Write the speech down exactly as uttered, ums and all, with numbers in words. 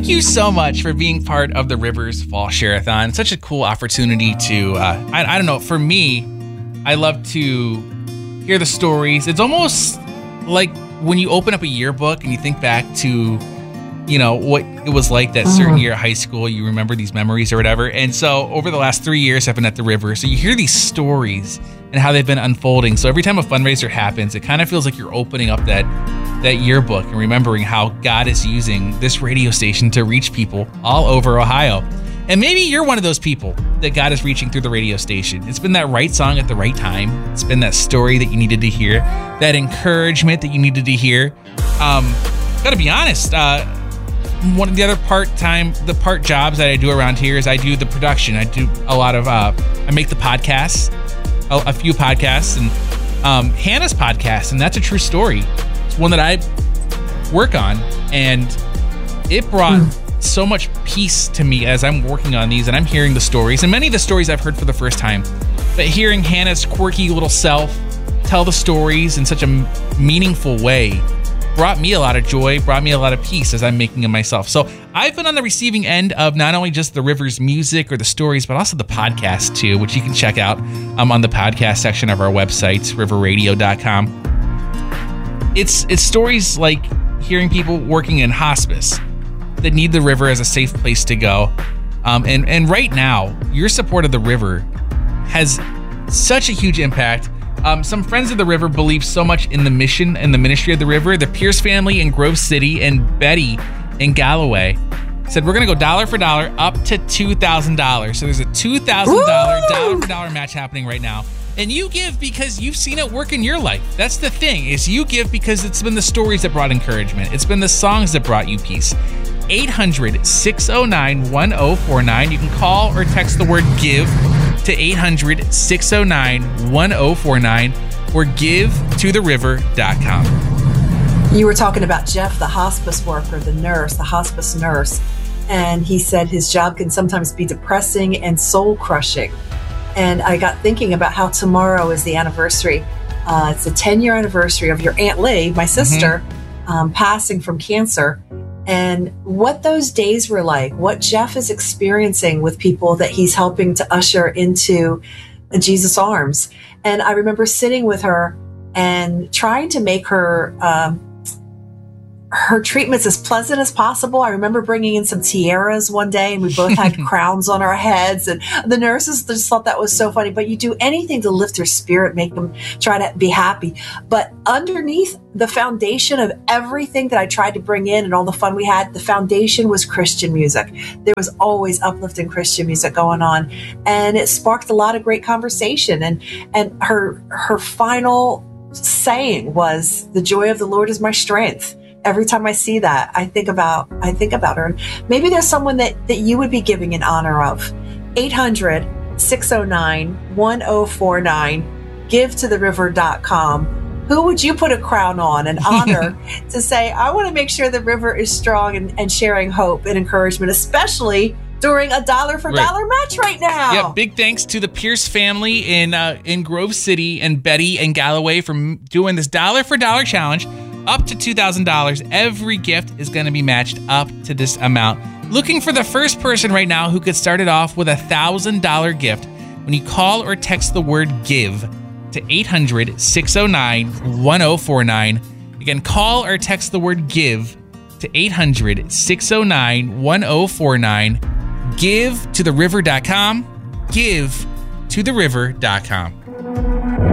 thank you so much for being part of the Rivers Fall Share-a-thon. Such a cool opportunity to, uh, I, I don't know, for me, I love to hear the stories. It's almost like when you open up a yearbook and you think back to, you know, what it was like that certain year at high school, you remember these memories or whatever. And so over the last three years, I've been at the River. So you hear these stories and how they've been unfolding. So every time a fundraiser happens, it kind of feels like you're opening up that that yearbook and remembering how God is using this radio station to reach people all over Ohio. And maybe you're one of those people that God is reaching through the radio station. It's been that right song at the right time. It's been that story that you needed to hear, that encouragement that you needed to hear. Um, gotta be honest, uh, one of the other part-time, the part jobs that I do around here is I do the production. I do a lot of, uh, I make the podcasts, a, a few podcasts, and um, Hannah's podcast, and that's a true story. It's one that I work on, and it brought mm. so much peace to me as I'm working on these, and I'm hearing the stories, and many of the stories I've heard for the first time, but hearing Hannah's quirky little self tell the stories in such a meaningful way brought me a lot of joy, brought me a lot of peace as I'm making them myself. So I've been on the receiving end of not only just the Rivers music or the stories, but also the podcast too, which you can check out um, on the podcast section of our website, river radio dot com. It's it's stories like hearing people working in hospice that need the River as a safe place to go. Um, and, and right now, your support of the River has such a huge impact. Um, some friends of the River believe so much in the mission and the ministry of the River. The Pierce family in Grove City and Betty in Galloway said, we're going to go dollar for dollar up to two thousand dollars. So there's a two thousand dollars dollar for dollar match happening right now. And you give because you've seen it work in your life. That's the thing, is you give because it's been the stories that brought encouragement. It's been the songs that brought you peace. eight hundred, six oh nine, one oh four nine. You can call or text the word GIVE to eight hundred, six oh nine, one oh four nine or give to the river dot com. You were talking about Jeff, the hospice worker, the nurse, the hospice nurse, and he said his job can sometimes be depressing and soul-crushing. And I got thinking about how tomorrow is the anniversary. Uh, it's the ten-year anniversary of your Aunt Lee, my sister, mm-hmm. um, passing from cancer. And what those days were like, what Jeff is experiencing with people that he's helping to usher into Jesus' arms. And I remember sitting with her and trying to make her um, her treatments as pleasant as possible. I remember bringing in some tiaras one day, and we both had crowns on our heads, and the nurses just thought that was so funny. But you do anything to lift her spirit, make them try to be happy. But underneath the foundation of everything that I tried to bring in and all the fun we had, the foundation was Christian music. There was always uplifting Christian music going on, and it sparked a lot of great conversation. And and her her final saying was, "The joy of the Lord is my strength." Every time I see that, I think about I think about her. Maybe there's someone that, that you would be giving in honor of. eight hundred, six oh nine, one oh four nine, give to the river dot com. Who would you put a crown on and honor to say, I want to make sure the River is strong and, and sharing hope and encouragement, especially during a dollar for dollar right. match right now. Yeah, big thanks to the Pierce family in uh, in Grove City and Betty and Galloway for doing this dollar for dollar challenge. Up to two thousand dollars. Every gift is going to be matched up to this amount. Looking for the first person right now who could start it off with a one thousand dollars gift when you call or text the word GIVE to eight hundred, six oh nine, one oh four nine. Again, call or text the word GIVE to eight hundred, six oh nine, one oh four nine. give to the river dot com. give to the river dot com.